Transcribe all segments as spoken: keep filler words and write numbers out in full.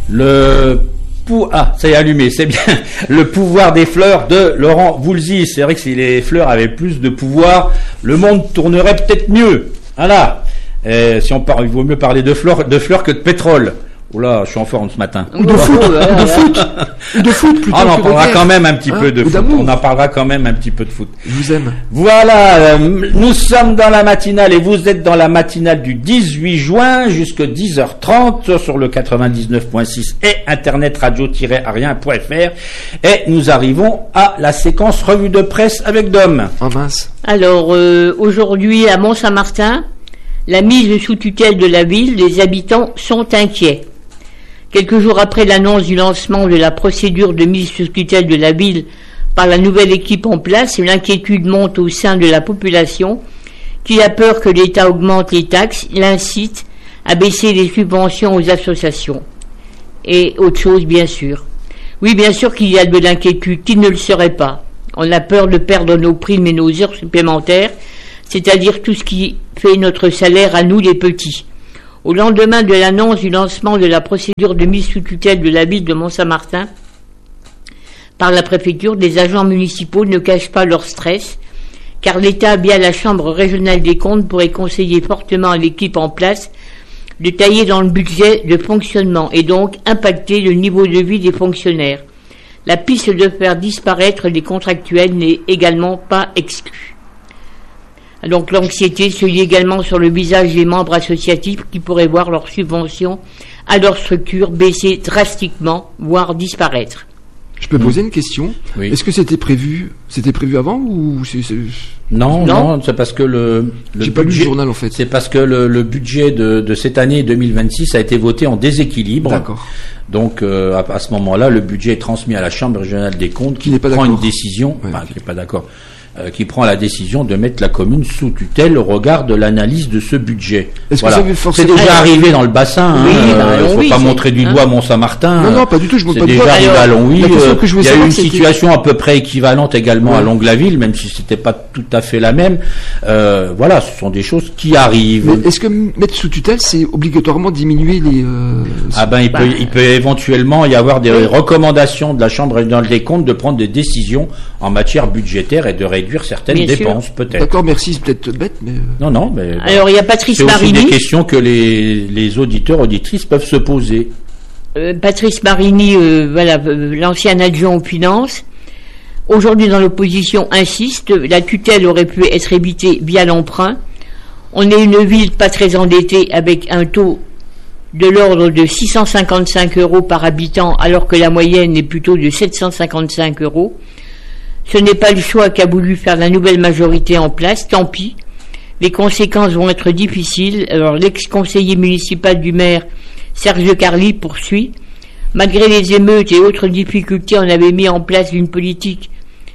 Le pou... Ah, ça y est allumé, c'est bien. Le pouvoir des fleurs de Laurent Voulzy. C'est vrai que si les fleurs avaient plus de pouvoir, le monde tournerait peut-être mieux. Voilà. Et si on parle, il vaut mieux parler de fleurs, de fleurs que de pétrole. Oula, je suis en forme ce matin. Ou de foot, ou de foot, ou de foot plutôt. Ah, on en que parlera de quand même un petit hein, peu de foot. D'amour. On en parlera quand même un petit peu de foot. Je vous aime. Voilà, euh, nous sommes dans la matinale et vous êtes dans la matinale du dix-huit juin jusqu'à dix heures trente sur le quatre-vingt-dix-neuf point six et internet radio tiret arien point f r. Et nous arrivons à la séquence revue de presse avec Dom. Oh mince. Alors, euh, aujourd'hui à Mont-Saint-Martin, la mise sous tutelle de la ville, les habitants sont inquiets. Quelques jours après l'annonce du lancement de la procédure de mise sous tutelle de la ville par la nouvelle équipe en place, l'inquiétude monte au sein de la population qui a peur que l'État augmente les taxes, l'incite à baisser les subventions aux associations. Et autre chose, bien sûr. Oui, bien sûr qu'il y a de l'inquiétude, qui ne le serait pas. On a peur de perdre nos primes et nos heures supplémentaires, c'est-à-dire tout ce qui fait notre salaire à nous les petits. Au lendemain de l'annonce du lancement de la procédure de mise sous tutelle de la ville de Mont-Saint-Martin par la préfecture, des agents municipaux ne cachent pas leur stress, car l'État, via la Chambre régionale des comptes, pourrait conseiller fortement à l'équipe en place de tailler dans le budget de fonctionnement et donc impacter le niveau de vie des fonctionnaires. La piste de faire disparaître les contractuels n'est également pas exclue. Donc l'anxiété se lit également sur le visage des membres associatifs qui pourraient voir leurs subventions à leur structure baisser drastiquement, voire disparaître. Je peux poser une question ? Oui. Est-ce que c'était prévu, c'était prévu avant ou c'est, c'est... Non, non, non, c'est parce que le, le J'ai pas lu le budget, journal en fait. c'est parce que le, le budget de, de cette année deux mille vingt-six a été voté en déséquilibre. D'accord. Donc euh, à, à ce moment-là, le budget est transmis à la Chambre régionale des comptes qui, Qui n'est pas prend d'accord. une décision, Ouais, enfin, ok. qui n'est pas d'accord, euh, qui prend la décision de mettre la commune sous tutelle au regard de l'analyse de ce budget. Est-ce Voilà. que ça veut C'est forcément... déjà arrivé dans le bassin. Oui, hein, bah, euh, allons, faut oui, pas c'est- montrer du hein. doigt Mont-Saint-Martin. Non, non, pas du tout, je montre C'est pas du déjà doigt. arrivé à Longwy. La question euh, que je voulais Il y a eu savoir, une c'était- situation à peu près équivalente également Ouais. à Longlaville, même si c'était pas tout à fait la même. Euh, voilà, ce sont des choses qui arrivent. Mais est-ce que mettre sous tutelle, c'est obligatoirement diminuer les... Euh... Ah ben il Bah, peut il peut éventuellement y avoir des oui. recommandations de la Chambre régionale des comptes de prendre des décisions en matière budgétaire et de réduire certaines Bien sûr. dépenses peut-être. D'accord, merci, c'est peut-être bête, mais... euh, Non non mais bon, Alors il y a Patrice c'est aussi des Marini. questions que les les auditeurs auditrices peuvent se poser. Euh, Patrice Marini, euh, voilà, euh, l'ancien adjoint aux finances, aujourd'hui dans l'opposition, insiste, la tutelle aurait pu être évitée via l'emprunt. On est une ville pas très endettée avec un taux de l'ordre de six cent cinquante-cinq euros par habitant alors que la moyenne est plutôt de sept cent cinquante-cinq euros. Ce n'est pas le choix qu'a voulu faire la nouvelle majorité en place, tant pis. Les conséquences vont être difficiles. Alors l'ex-conseiller municipal du maire Serge Carly poursuit. Malgré les émeutes et autres difficultés, on avait mis en place une politique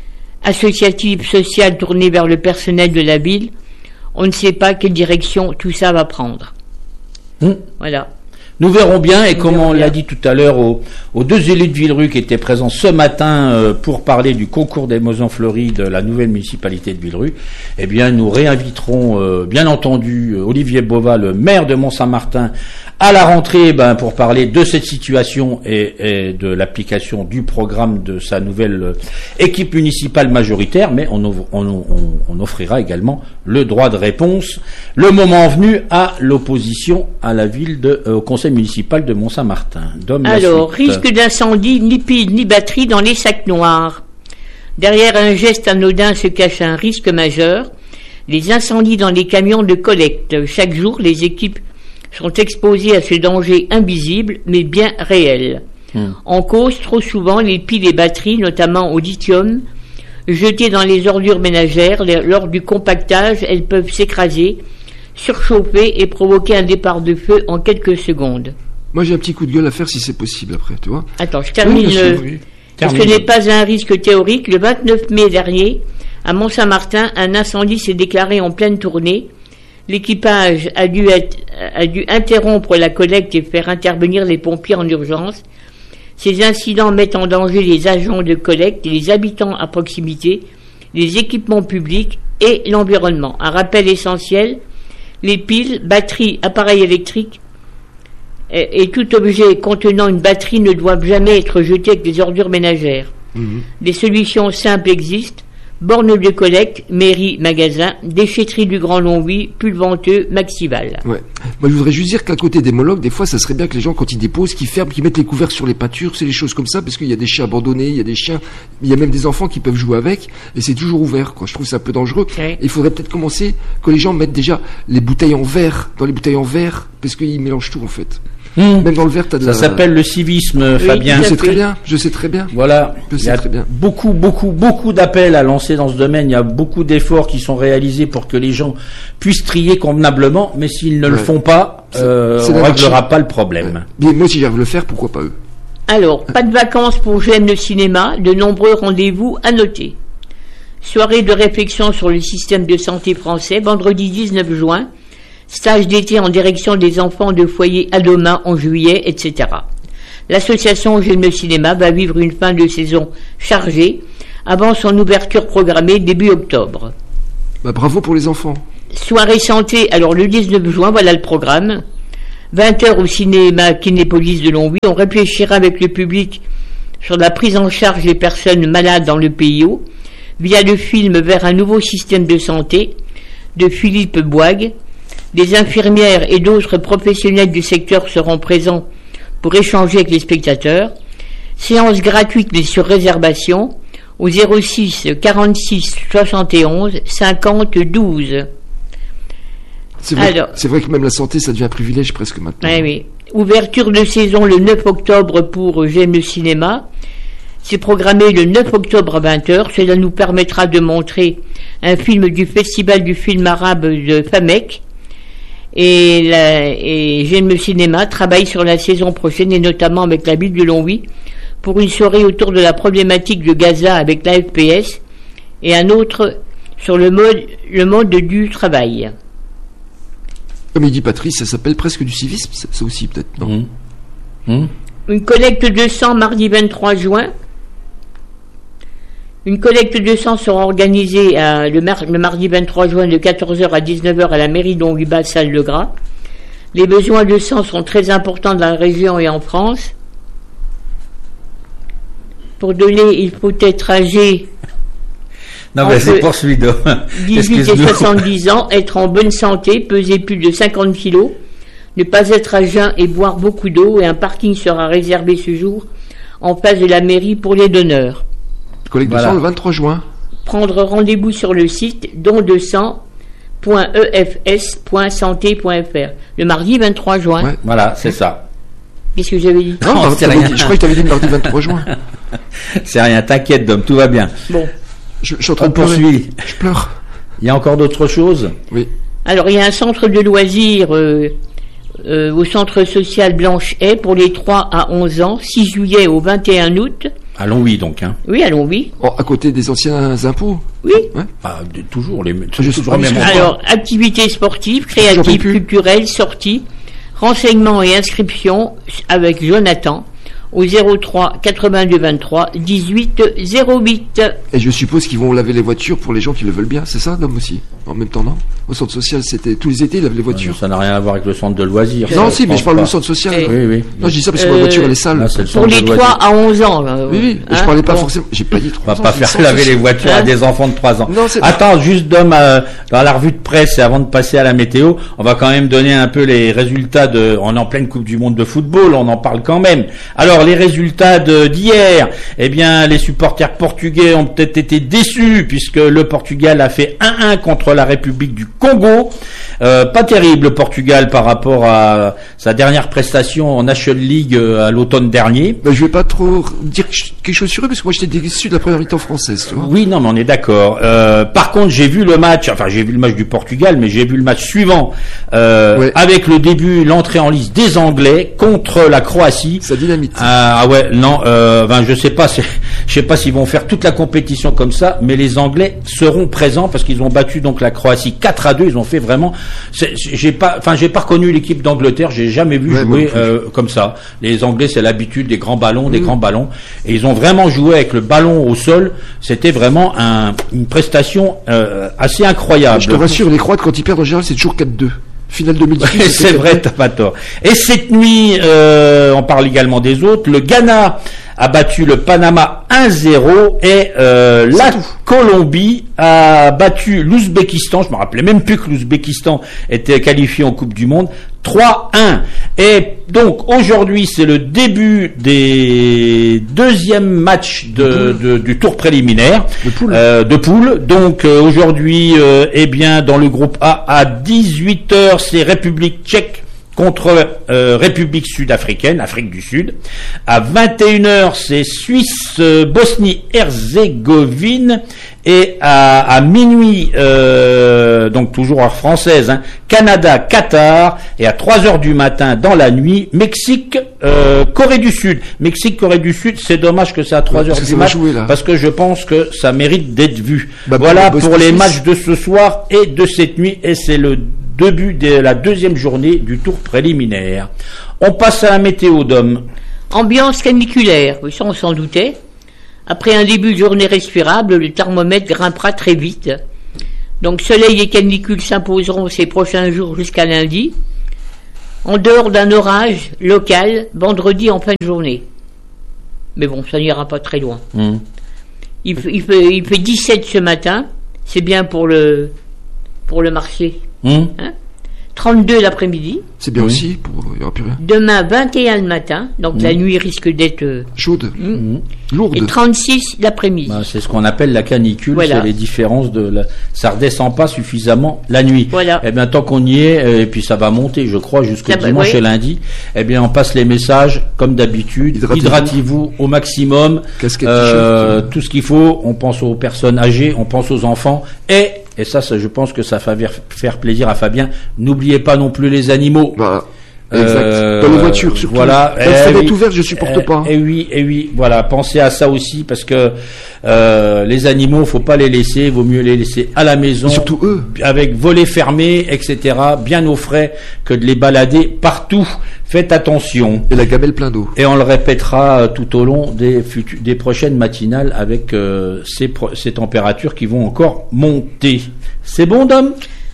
associative sociale tournée vers le personnel de la ville. On ne sait pas quelle direction tout ça va prendre. Hum. Voilà. Nous verrons bien, et Nous comme verrons on l'a bien. dit tout à l'heure aux, aux deux élus de Villerue qui étaient présents ce matin euh, pour parler du concours des Mosons Fleuris de la nouvelle municipalité de Villerue, eh bien nous réinviterons euh, bien entendu Olivier Bova, le maire de Mont-Saint-Martin, à la rentrée ben, pour parler de cette situation et, et de l'application du programme de sa nouvelle euh, équipe municipale majoritaire, mais on, ouvre, on, on, on offrira également le droit de réponse, le moment venu, à l'opposition à la ville de, euh, au conseil municipal de Mont-Saint-Martin. Dom, la Alors, suite. risque d'incendie, ni pile ni batterie dans les sacs noirs. Derrière un geste anodin se cache un risque majeur. Les incendies dans les camions de collecte. Chaque jour, les équipes sont exposées à ce danger invisible, mais bien réel. Hmm. En cause, trop souvent, les piles et batteries, notamment au lithium, jetées dans les ordures ménagères. Lors du compactage, elles peuvent s'écraser, surchauffer et provoquer un départ de feu en quelques secondes. Moi, j'ai un petit coup de gueule à faire si c'est possible après, tu vois. Attends, je termine. Oui, bien sûr, le- oui. Parce que Termine. ce n'est pas un risque théorique. Le vingt-neuf mai dernier, à Mont-Saint-Martin, un incendie s'est déclaré en pleine tournée. L'équipage a dû, être, a dû interrompre la collecte et faire intervenir les pompiers en urgence. Ces incidents mettent en danger les agents de collecte, les habitants à proximité, les équipements publics et l'environnement. Un rappel essentiel, les piles, batteries, appareils électriques Et, et tout objet contenant une batterie ne doit jamais être jeté avec des ordures ménagères. Mmh. Des solutions simples existent. Bornes de collecte, mairie, magasin, déchetterie du Grand Longwy, Pulventeux, Maxival. Ouais. Moi, je voudrais juste dire qu'à côté des monologues, des fois, ça serait bien que les gens, quand ils déposent, qu'ils ferment, qu'ils mettent les couverts sur les peintures, c'est des choses comme ça, parce qu'il y a des chiens abandonnés, il y a des chiens, il y a même des enfants qui peuvent jouer avec, et c'est toujours ouvert, quoi. Je trouve ça un peu dangereux. Ouais. Il faudrait peut-être commencer que les gens mettent déjà les bouteilles en verre, dans les bouteilles en verre, parce qu'ils mélangent tout, en fait. Mmh. Même dans le verre, t'as de Ça la... s'appelle le civisme, oui, Fabien. Je sais très bien, je sais très bien. Voilà. Je Il y sais a très bien. beaucoup, beaucoup, beaucoup d'appels à lancer dans ce domaine. Il y a beaucoup d'efforts qui sont réalisés pour que les gens puissent trier convenablement, mais s'ils ne ouais. le font pas, euh, on ne réglera pas le problème. Ouais. Bien, moi, si j'arrive à le faire, pourquoi pas eux? Alors, pas de vacances pour J'aime le cinéma, de nombreux rendez-vous à noter. Soirée de réflexion sur le système de santé français, vendredi dix-neuf juin. Stage d'été en direction des enfants de foyer à demain en juillet, et cetera. L'association J'aime le cinéma va vivre une fin de saison chargée avant son ouverture programmée début octobre. Bah, bravo pour les enfants. Soirée santé, alors le dix-neuf juin, voilà le programme. vingt heures au cinéma Kinépolis de Longwy. On réfléchira avec le public sur la prise en charge des personnes malades dans le P I O via le film Vers un nouveau système de santé de Philippe Boigue. Des infirmières et d'autres professionnels du secteur seront présents pour échanger avec les spectateurs. Séance gratuite mais sur réservation au zéro six quarante-six soixante et onze cinquante douze. C'est vrai, Alors, c'est vrai que même la santé, ça devient un privilège presque maintenant. Oui, oui. Ouverture de saison le neuf octobre pour J'aime le cinéma. C'est programmé le neuf octobre à vingt heures. Cela nous permettra de montrer un film du Festival du film arabe de Famec. Et, la, et J'aime le cinéma travaille sur la saison prochaine et notamment avec la ville de Longwy pour une soirée autour de la problématique de Gaza avec l'A F P S et un autre sur le mode, le mode du travail. Comme il dit Patrice, ça s'appelle presque du civisme, ça aussi peut-être, non? Mmh. Mmh. Une collecte de sang mardi vingt-trois juin. Une collecte de sang sera organisée à, le, mar- le mardi vingt-trois juin de quatorze heures à dix-neuf heures à la mairie d'Ongui-Bas, salle de Gras. Les besoins de sang sont très importants dans la région et en France. Pour donner, il faut être âgé non, mais c'est poursuivi. dix-huit et soixante-dix ans, être en bonne santé, peser plus de cinquante kilos, ne pas être à jeun et boire beaucoup d'eau, et un parking sera réservé ce jour en face de la mairie pour les donneurs. Collecte de sang le vingt-trois juin. Prendre rendez-vous sur le site don de sang point e f s point santé point f r le mardi vingt-trois juin. Ouais, voilà, c'est ça. Qu'est-ce que j'avais dit? Non, non c'est rien. Dit, je crois que tu avais dit le mardi vingt-trois juin. C'est rien, t'inquiète, Dom, tout va bien. Bon. Je, je suis en train On de pleurer. poursuit. Je pleure. Il y a encore d'autres choses? Oui. Alors, il y a un centre de loisirs euh, euh, au centre social Blanche-Haye pour les trois à onze ans, six juillet au vingt et un août. À Longwy, donc. Hein. Oui, à Longwy. Oh, à côté des anciens impôts. Oui. Ouais. Bah, de, toujours les mêmes. Je toujours suis les mêmes. Alors, activités sportives, créatives, culturelles, sorties, renseignements et inscriptions avec Jonathan au zéro trois quatre-vingt-deux vingt-trois dix-huit zéro huit. Et je suppose qu'ils vont laver les voitures pour les gens qui le veulent bien, c'est ça, Dom, aussi? En même temps, non? Au centre social, c'était tous les étés, ils lavent les voitures. Ça n'a rien à voir avec le centre de loisirs. Non, ça, si, mais je parle pas. du centre social. Et oui, oui. Non, je dis ça parce que euh, ma voiture, elle est sale. Là, c'est le Pour les trois à onze ans. Là, oui, oui, hein, je parlais pas bon. forcément. J'ai pas dit trois ans. On ans. va pas faire laver les voitures hein? à des enfants de trois ans. Non, c'est... Attends, juste Dom, euh, dans la revue de presse, et avant de passer à la météo, on va quand même donner un peu les résultats de, on est en pleine Coupe du Monde de football, on en parle quand même. Alors, les résultats de, d'hier, eh bien, les supporters portugais ont peut-être été déçus puisque le Portugal a fait un un contre la République du Congo. Euh, pas terrible le Portugal par rapport à sa dernière prestation en National League euh, à l'automne dernier. Ben, je vais pas trop dire quelque chose sur eux parce que moi j'étais déçu de la première mi-temps française, tu vois. Oui, non, mais on est d'accord. Euh, par contre, j'ai vu le match, enfin j'ai vu le match du Portugal, mais j'ai vu le match suivant euh, ouais. avec le début, l'entrée en lice des Anglais contre la Croatie. Ça dynamite. Ah, ah ouais, non, euh, ben je sais pas, c'est, je sais pas s'ils vont faire toute la compétition comme ça, mais les Anglais seront présents parce qu'ils ont battu donc la Croatie quatre à deux. Ils ont fait vraiment. C'est, j'ai pas, enfin j'ai pas reconnu l'équipe d'Angleterre. J'ai jamais vu ouais, jouer euh, comme ça. Les Anglais, c'est l'habitude des grands ballons, des mmh. grands ballons, et ils ont vraiment joué avec le ballon au sol. C'était vraiment un, une prestation euh, assez incroyable. Je te rassure, les Croates quand ils perdent en général, c'est toujours quatre deux. Finale deux mille dix-huit. C'est vrai, t'as pas tort. Et cette nuit, euh, on parle également des autres. Le Ghana a battu le Panama un zéro et euh, la Colombie a battu l'Ouzbékistan. Je me rappelais même plus que l'Ouzbékistan était qualifié en Coupe du Monde. trois un. Et donc aujourd'hui, c'est le début des deuxièmes matchs de, de, du tour préliminaire de poule. Euh, de poule. Donc euh, aujourd'hui, euh, eh bien dans le groupe A à dix-huit heures, c'est République tchèque contre euh, République sud-africaine, Afrique du Sud. À vingt et une heures, c'est Suisse, euh, Bosnie-Herzégovine. Et à, à minuit, euh, donc toujours heure française, hein, Canada, Qatar. Et à trois heures du matin, dans la nuit, Mexique, euh, Corée du Sud. Mexique, Corée du Sud, c'est dommage que c'est à trois heures du matin, parce que je pense que ça mérite d'être vu. Bah, voilà pour, pour les matchs de ce soir et de cette nuit. Et c'est le début de la deuxième journée du tour préliminaire. On passe à la météo, Dom. Ambiance caniculaire, oui, ça on s'en doutait. Après un début de journée respirable, le thermomètre grimpera très vite. Donc soleil et canicule s'imposeront ces prochains jours jusqu'à lundi, en dehors d'un orage local vendredi en fin de journée. Mais bon, ça n'ira pas très loin. Mmh. Il, il, fait, il fait dix-sept ce matin, c'est bien pour le, pour le marché. Mmh. Hein, trente-deux l'après-midi. C'est bien oui. aussi, pour, il n'y aura plus rien. Demain, vingt et un le matin, donc mmh. la nuit risque d'être euh, chaude, mmh. lourde. Et trente-six l'après-midi. Bah, c'est ce qu'on appelle la canicule, voilà. C'est les différences de la... ça redescend pas suffisamment la nuit. Voilà. Eh bien, tant qu'on y est, et puis ça va monter, je crois, jusqu'au ça dimanche va, oui. et lundi, eh bien, on passe les messages, comme d'habitude. Hydratez-vous, Hydratez-vous au maximum. Casquette, euh, tout ce qu'il faut. On pense aux personnes âgées, on pense aux enfants, et Et ça, ça, je pense que ça va faire plaisir à Fabien. N'oubliez pas non plus les animaux. Voilà. Exact. Euh, Dans les voitures, surtout. Voilà. Quand ça va être ouvert, je supporte eh, pas. Et oui, et oui. Voilà. Pensez à ça aussi, parce que euh, les animaux, faut pas les laisser. Vaut mieux les laisser à la maison. Et surtout eux. Avec volets fermés, et cetera. Bien au frais, que de les balader partout. Faites attention. Et la gamelle plein d'eau. Et on le répétera tout au long des, futu- des prochaines matinales avec euh, ces, pro- ces températures qui vont encore monter. C'est bon, Dom ?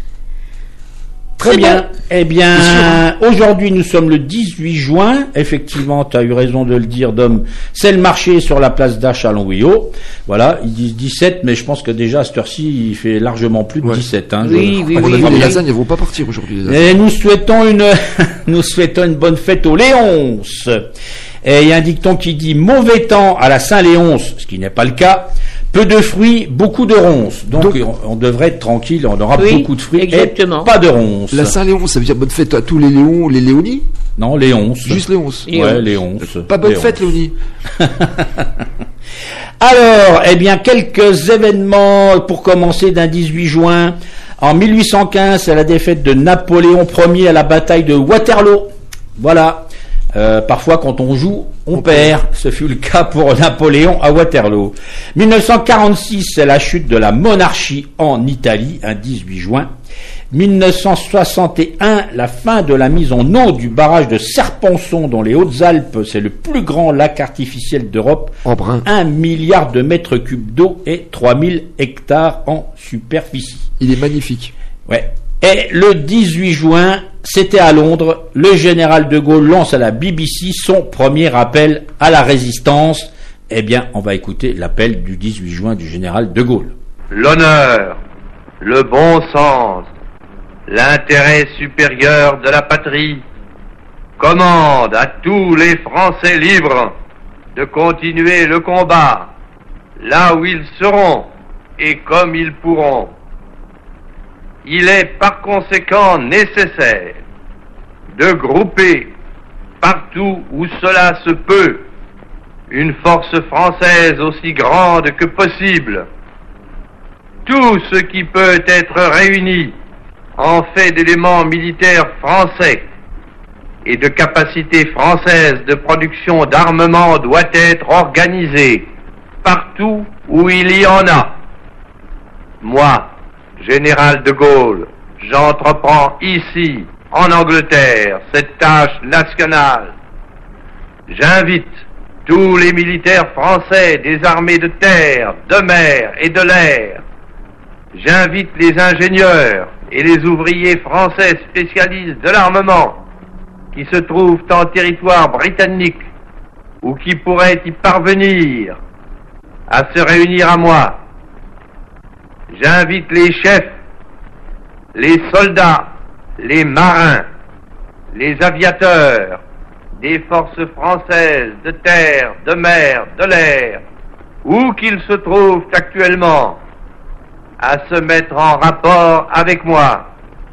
Très bien. Bon. Eh bien, aujourd'hui, nous sommes le dix-huit juin. Effectivement, tu as eu raison de le dire, Dom. C'est le marché sur la place d'Ache à Longwio. Voilà, ils disent dix-sept, mais je pense que déjà, à cette heure-ci, il fait largement plus de ouais. dix-sept. Hein, oui, oui, oui. oui, oui. oui. Les lasagnes, elles vont pas partir aujourd'hui. Et nous souhaitons une, nous souhaitons une bonne fête aux Léonces. Et il y a un dicton qui dit mauvais temps à la Saint-Léonce, ce qui n'est pas le cas. Peu de fruits, beaucoup de ronces. Donc, Donc on, on devrait être tranquille, on aura oui, beaucoup de fruits exactement. Et pas de ronces. La Saint-Léonce, ça veut dire bonne fête à tous les Léons, les Léonis ? Non, Léonce. Juste Léonce. Ouais, Léonce. Pas bonne Léonce. fête, Léonie. Alors, eh bien, quelques événements pour commencer d'un dix-huit juin. En mille huit cent quinze, c'est la défaite de Napoléon Ier à la bataille de Waterloo. Voilà. Euh, parfois, quand on joue, on, on perd. perd. Ce fut le cas pour Napoléon à Waterloo. mille neuf cent quarante-six, c'est la chute de la monarchie en Italie, un dix-huit juin. mille neuf cent soixante et un, la fin de la mise en eau du barrage de Serponçon dans les Hautes-Alpes. C'est le plus grand lac artificiel d'Europe. En brun. Un milliard de mètres cubes d'eau et trois mille hectares en superficie. Il est magnifique. Ouais. Et le dix-huit juin, c'était à Londres, le général de Gaulle lance à la B B C son premier appel à la résistance. Eh bien, on va écouter l'appel du dix-huit juin du général de Gaulle. L'honneur, le bon sens, l'intérêt supérieur de la patrie commande à tous les Français libres de continuer le combat là où ils seront et comme ils pourront. Il est par conséquent nécessaire de grouper partout où cela se peut une force française aussi grande que possible. Tout ce qui peut être réuni en fait d'éléments militaires français et de capacités françaises de production d'armement doit être organisé partout où il y en a. Moi, général de Gaulle, j'entreprends ici, en Angleterre, cette tâche nationale. J'invite tous les militaires français des armées de terre, de mer et de l'air. J'invite les ingénieurs, et les ouvriers français spécialistes de l'armement qui se trouvent en territoire britannique ou qui pourraient y parvenir à se réunir à moi. J'invite les chefs, les soldats, les marins, les aviateurs des forces françaises de terre, de mer, de l'air, où qu'ils se trouvent actuellement, à se mettre en rapport avec moi.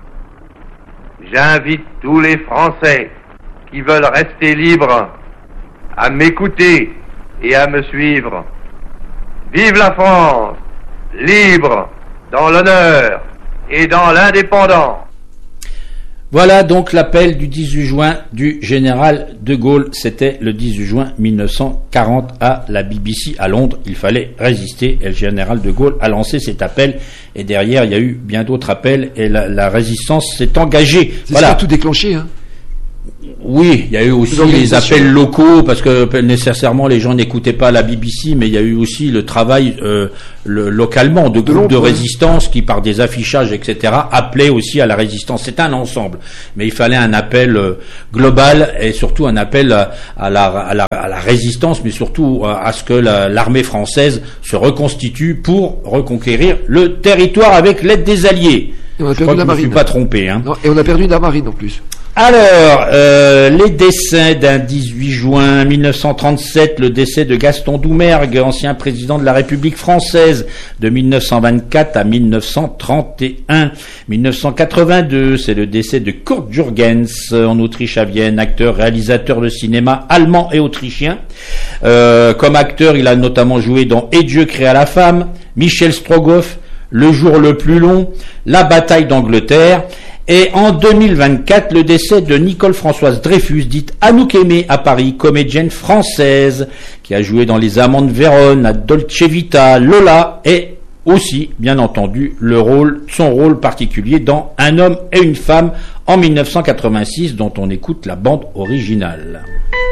J'invite tous les Français qui veulent rester libres à m'écouter et à me suivre. Vive la France, libre, dans l'honneur et dans l'indépendance. Voilà donc l'appel du dix-huit juin du général de Gaulle. C'était le dix-huit juin mille neuf cent quarante à la B B C à Londres. Il fallait résister et le général de Gaulle a lancé cet appel. Et derrière, il y a eu bien d'autres appels et la, la résistance s'est engagée. C'est voilà. ça tout déclenché, hein. Oui, il y a eu aussi les appels locaux, parce que nécessairement les gens n'écoutaient pas la B B C, mais il y a eu aussi le travail euh, le, localement de groupes de, de résistance qui, par des affichages, et cetera, appelaient aussi à la résistance. C'est un ensemble, mais il fallait un appel euh, global et surtout un appel à, à, la, à, la, à la résistance, mais surtout à, à ce que la, l'armée française se reconstitue pour reconquérir le territoire avec l'aide des Alliés. Et on a Je crois que je ne me suis pas trompé. Hein. Non, et on a perdu la marine en plus. Alors, euh, les décès d'un dix-huit juin mille neuf cent trente-sept, le décès de Gaston Doumergue, ancien président de la République française de mille neuf cent vingt-quatre à mille neuf cent trente et un. mille neuf cent quatre-vingt-deux, c'est le décès de Kurt Jürgens, en Autriche à Vienne, acteur, réalisateur de cinéma allemand et autrichien. Euh, comme acteur, il a notamment joué dans Et Dieu créa la femme, Michel Strogoff, Le jour le plus long, La bataille d'Angleterre. Et en deux mille vingt-quatre, le décès de Nicole Françoise Dreyfus, dite Anouk Aimée à Paris, comédienne française, qui a joué dans Les Amants de Vérone, à Dolce Vita, Lola, et aussi, bien entendu, le rôle, son rôle particulier dans Un homme et une femme en mille neuf cent quatre-vingt-six, dont on écoute la bande originale.